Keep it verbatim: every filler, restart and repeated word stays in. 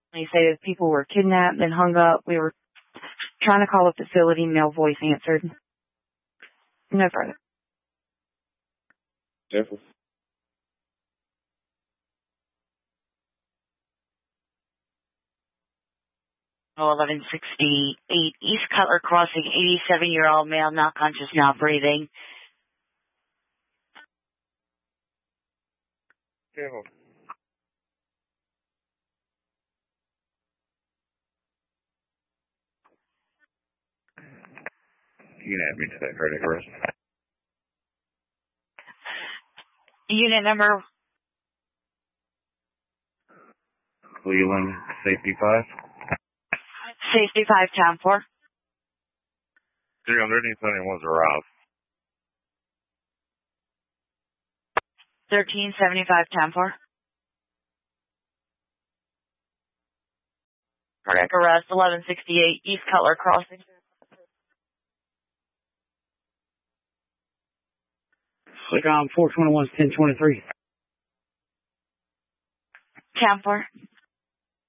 They say that people were kidnapped and hung up. We were trying to call a facility. Male voice answered. No further. Careful. Oh, eleven sixty-eight East Cutler Crossing, eighty-seven-year-old male, not conscious, not breathing. Careful. You can add me to that cardiac arrest. Unit number? Cleveland, safety five. Safety five, town four. three hundred seventy-one's arrived. thirteen seventy-five, town four. Cardiac arrest, eleven sixty-eight East Cutler Crossing. Click on four twenty-one, ten twenty-three. Town four.